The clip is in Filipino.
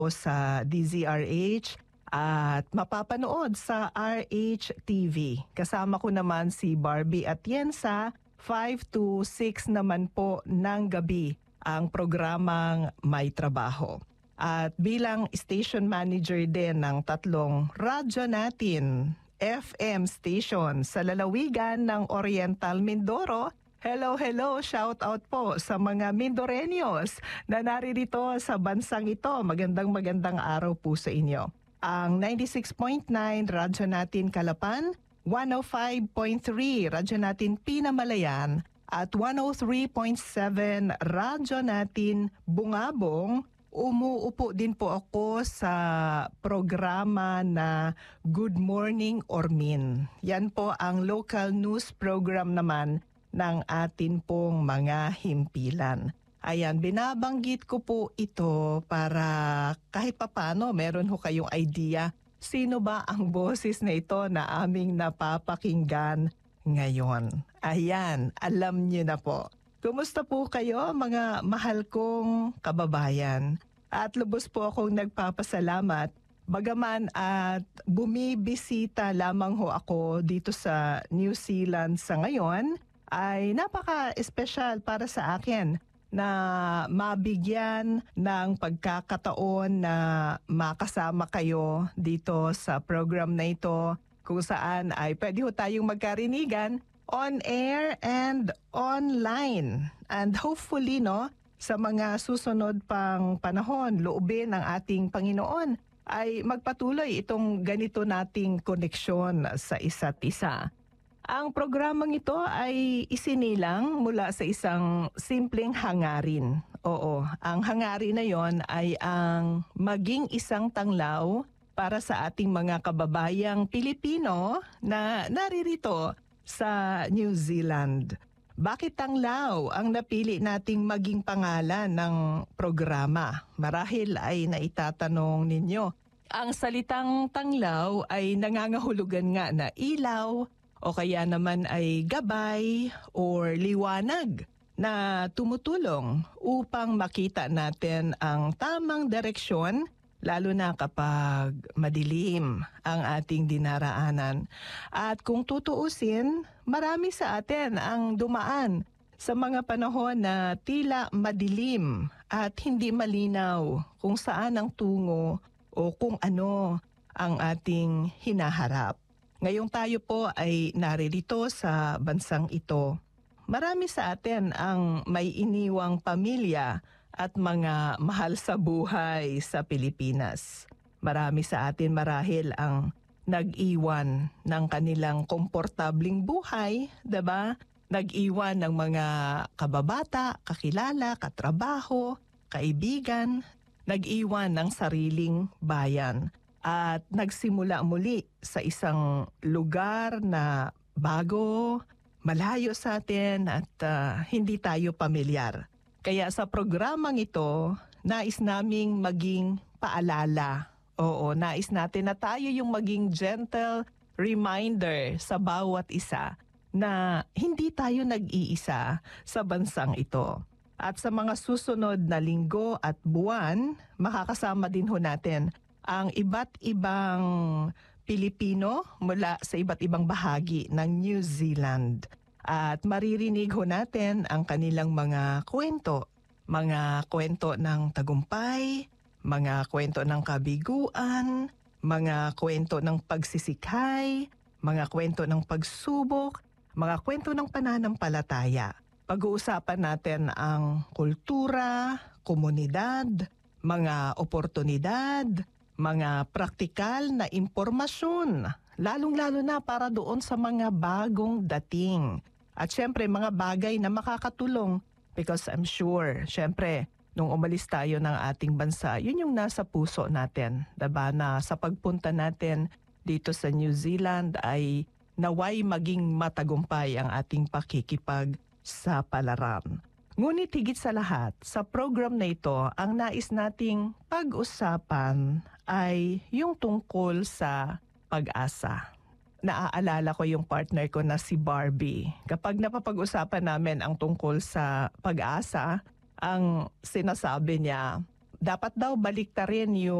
sa DZRH at mapapanood sa RH-TV. Kasama ko naman si Barbie Atienza, 5 to 6 naman po ng gabi ang programang May Trabaho. At bilang station manager din ng 3 radyo natin, FM station sa lalawigan ng Oriental Mindoro. Hello, shout out po sa mga Mindoreños na naririto sa bansang ito. Magandang araw po sa inyo. Ang 96.9 radyo natin Calapan, 105.3 radyo natin Pinamalayan at 103.7 radyo natin Bungabong. Umuupo din po ako sa programa na Good Morning Ormin. Yan po ang local news program naman ng atin pong mga himpilan. Ayan, binabanggit ko po ito para kahit papano meron ho kayong idea sino ba ang boses na ito na aming napapakinggan ngayon. Ayan, alam niyo na po. Kumusta po kayo mga mahal kong kababayan? At lubos po akong nagpapasalamat bagaman at bumibisita lamang ho ako dito sa New Zealand sa ngayon ay napaka-espesyal para sa akin na mabigyan ng pagkakataon na makasama kayo dito sa program na ito kung saan ay pwede ho tayong magkarinigan on air and online. And hopefully, sa mga susunod pang panahon, loobin ng ating Panginoon ay magpatuloy itong ganito nating koneksyon sa isa't isa. Ang programang ito ay isinilang mula sa isang simpleng hangarin. Oo, ang hangarin na yon ay ang maging isang tanglaw para sa ating mga kababayang Pilipino na naririto sa New Zealand. Bakit tanglaw ang napili nating maging pangalan ng programa? Marahil ay naitatanong ninyo. Ang salitang tanglaw ay nangangahulugan nga na ilaw, o kaya naman ay gabay or liwanag na tumutulong upang makita natin ang tamang direksyon lalo na kapag madilim ang ating dinaraanan. At kung tutuusin, marami sa atin ang dumaan sa mga panahon na tila madilim at hindi malinaw kung saan ang tungo o kung ano ang ating hinaharap. Ngayong tayo po ay naririto sa bansang ito. Marami sa atin ang may iniwang pamilya at mga mahal sa buhay sa Pilipinas. Marami sa atin marahil ang nag-iwan ng kanilang komportabling buhay, 'di ba? Nag-iwan ng mga kababata, kakilala, katrabaho, kaibigan, nag-iwan ng sariling bayan. At nagsimula muli sa isang lugar na bago, malayo sa atin at hindi tayo pamilyar. Kaya sa programang ito, nais naming maging paalala. Oo, nais natin na tayo yung maging gentle reminder sa bawat isa na hindi tayo nag-iisa sa bansang ito. At sa mga susunod na linggo at buwan, makakasama din ho natin ang iba't ibang Pilipino mula sa iba't ibang bahagi ng New Zealand. At maririnig ho natin ang kanilang mga kwento ng tagumpay, mga kwento ng kabiguan, mga kwento ng pagsisikhay, mga kwento ng pagsubok, mga kwento ng pananampalataya. Pag-uusapan natin ang kultura, komunidad, mga oportunidad, mga praktikal na impormasyon, lalong-lalo na para doon sa mga bagong dating. At syempre, mga bagay na makakatulong because I'm sure, syempre, nung umalis tayo ng ating bansa, yun yung nasa puso natin. Diba? Na sa pagpunta natin dito sa New Zealand ay naway maging matagumpay ang ating pakikipagsapalaran. Ngunit higit sa lahat, sa program na ito, ang nais nating pag-usapan ay yung tungkol sa pag-asa. Naaalala ko yung partner ko na si Barbie. Kapag napapag-usapan namin ang tungkol sa pag-asa, ang sinasabi niya, dapat daw baliktarin yung